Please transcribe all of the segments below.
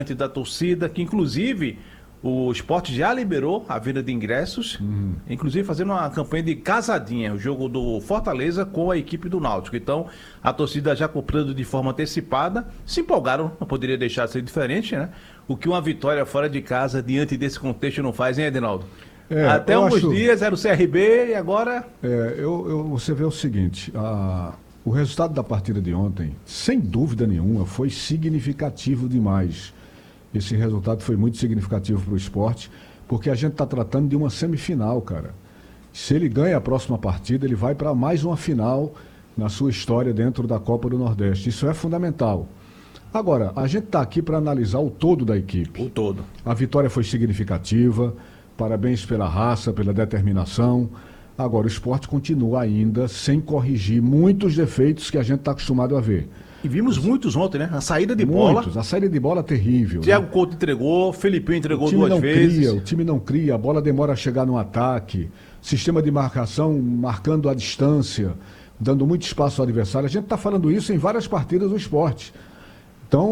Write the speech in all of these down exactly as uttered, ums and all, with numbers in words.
da torcida, que inclusive o Sport já liberou a venda de ingressos, uhum. inclusive fazendo uma campanha de casadinha, o jogo do Fortaleza com a equipe do Náutico. Então, a torcida já comprando de forma antecipada, se empolgaram, não poderia deixar de ser diferente, né? O que uma vitória fora de casa, diante desse contexto, não faz, hein, Edinaldo? É, Até alguns acho... dias era o C R B e agora... É, eu, eu, você vê o seguinte, a... o resultado da partida de ontem, sem dúvida nenhuma, foi significativo demais. Esse resultado foi muito significativo para o esporte, porque a gente está tratando de uma semifinal, cara. Se ele ganha a próxima partida, ele vai para mais uma final na sua história dentro da Copa do Nordeste. Isso é fundamental. Agora, a gente está aqui para analisar o todo da equipe. O todo. A vitória foi significativa, parabéns pela raça, pela determinação. Agora, o esporte continua ainda sem corrigir muitos defeitos que a gente está acostumado a ver. E vimos muitos ontem, né? A saída de muitos, bola. A saída de bola é terrível. Thiago né? Couto entregou, Felipinho entregou o time duas não vezes. Cria, o time não cria, a bola demora a chegar no ataque. Sistema de marcação marcando a distância, dando muito espaço ao adversário. A gente está falando isso em várias partidas do esporte. Então,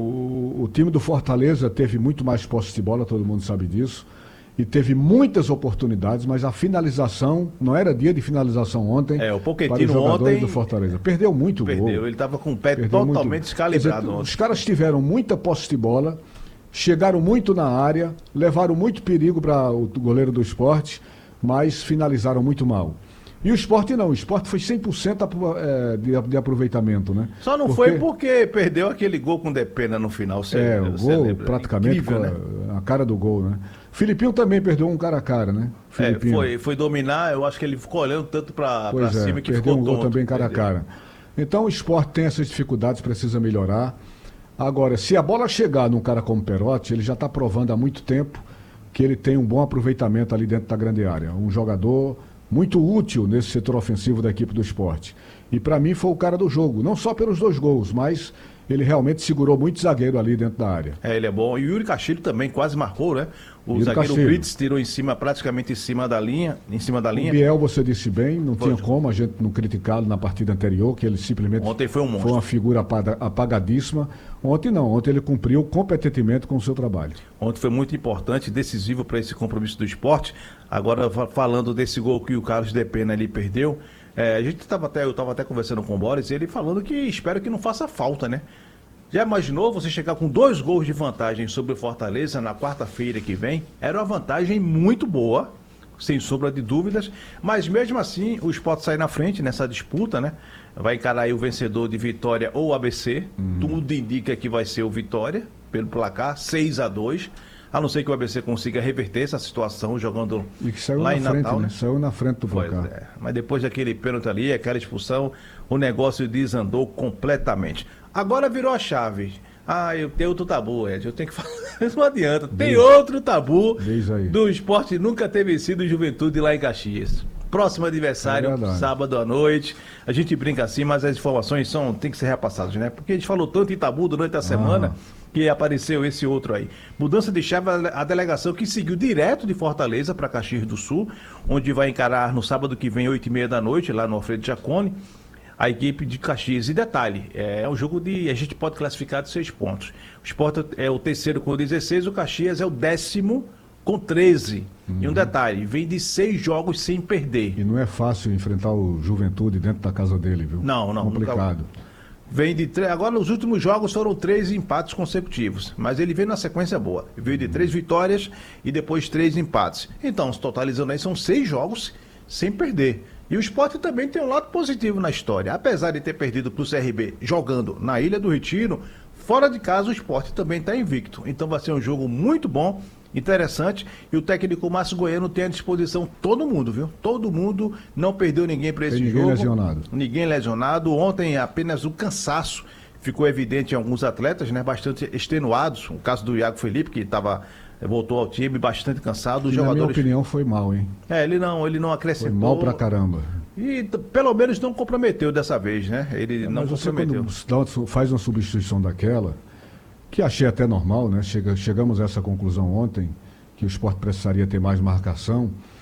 o, o time do Fortaleza teve muito mais posse de bola, todo mundo sabe disso. E teve muitas oportunidades, mas a finalização, não era dia de finalização ontem. É, o Pochettino para os jogadores ontem, do Fortaleza. Perdeu muito perdeu, gol. Perdeu, ele estava com o pé Perdeu totalmente muito. descalibrado Dizer, ontem. Os caras tiveram muita posse de bola, chegaram muito na área, levaram muito perigo para o goleiro do esporte, mas finalizaram muito mal. E o esporte não, o esporte foi cem por cento de, de aproveitamento, né? Só não porque... foi porque perdeu aquele gol com Depena no final. Você, é, o gol lembra? praticamente Incrível, com a, né? a cara do gol, né? Filipinho também perdeu um cara a cara, né? É, foi, foi dominar, eu acho que ele ficou olhando tanto para é, cima que perdeu ficou um gol tonto, também cara perdeu. a cara. Então o esporte tem essas dificuldades, precisa melhorar. Agora, se a bola chegar num cara como Perotti, ele já está provando há muito tempo que ele tem um bom aproveitamento ali dentro da grande área. Um jogador muito útil nesse setor ofensivo da equipe do esporte. E para mim foi o cara do jogo, não só pelos dois gols, mas ele realmente segurou muito zagueiro ali dentro da área. É, ele é bom. E o Yuri Castilho também quase marcou, né? O Yuri zagueiro Castilho. Brits tirou em cima, praticamente em cima da linha, em cima da linha. O Biel, você disse bem, não foi. tinha como a gente não criticá-lo na partida anterior, que ele simplesmente ontem foi um monstro. Foi uma figura apagadíssima. Ontem não, ontem ele cumpriu competentemente com o seu trabalho. Ontem foi muito importante, decisivo para esse compromisso do esporte. Agora, falando desse gol que o Carlos Depena ali perdeu, é, a gente estava até, eu estava até conversando com o Boris, ele falando que espera que não faça falta, né? Já imaginou você chegar com dois gols de vantagem sobre o Fortaleza na quarta-feira que vem? Era uma vantagem muito boa, sem sombra de dúvidas, mas mesmo assim o Sport sai na frente nessa disputa, né? Vai encarar aí o vencedor de Vitória ou A B C. Uhum. Tudo indica que vai ser o Vitória, pelo placar, seis a dois. A não ser que o A B C consiga reverter essa situação jogando e que saiu lá na em frente, Natal, né? né? Saiu na frente do pois placar. É. Mas depois daquele pênalti ali, aquela expulsão, o negócio desandou completamente. Agora virou a chave. Ah, eu tenho outro tabu, Ed. Eu tenho que falar. Não adianta. Tem Diz. outro tabu do esporte nunca ter vencido o Juventude lá em Caxias. Próximo adversário, é sábado à noite. A gente brinca assim, mas as informações são, tem que ser repassadas, né? Porque a gente falou tanto em tabu durante a semana ah. que apareceu esse outro aí. Mudança de chave, a delegação que seguiu direto de Fortaleza para Caxias do Sul, onde vai encarar no sábado que vem, oito e meia da noite, lá no Alfredo Jaconi, a equipe de Caxias. E detalhe, é um jogo de, a gente pode classificar de seis pontos. O Sport é o terceiro com dezesseis, o Caxias é o décimo com treze. Uhum. E um detalhe, vem de seis jogos sem perder. E não é fácil enfrentar o Juventude dentro da casa dele, viu? Não, não. Complicado. Nunca... Vem de três. Agora, nos últimos jogos foram três empates consecutivos. Mas ele veio na sequência boa. Veio de três vitórias e depois três empates. Então, totalizando aí, são seis jogos sem perder. E o Sport também tem um lado positivo na história. Apesar de ter perdido para o C R B jogando na Ilha do Retiro, fora de casa o Sport também está invicto. Então vai ser um jogo muito bom, interessante. E o técnico Márcio Goiano tem à disposição todo mundo, viu? Todo mundo, não perdeu ninguém para esse tem jogo. Ninguém lesionado. Ninguém lesionado. Ontem apenas o cansaço ficou evidente em alguns atletas, né? Bastante extenuados. O caso do Iago Felipe, que estava... voltou ao time bastante cansado. Os e jogadores... na minha opinião foi mal, hein? É, ele não, ele não acrescentou. Foi mal pra caramba. E pelo menos não comprometeu dessa vez, né? Ele é, não mas comprometeu. Você quando faz uma substituição daquela, que achei até normal, né? Chega, chegamos a essa conclusão ontem, que o Sport precisaria ter mais marcação.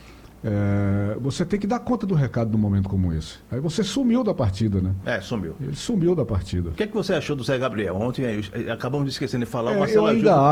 É, você tem que dar conta do recado num momento como esse. Aí você sumiu da partida, né? É, sumiu. Ele sumiu da partida. O que, é que você achou do Zé Gabriel? Ontem aí, acabamos de esquecendo de falar, o É, Marcelo eu ainda ajuda.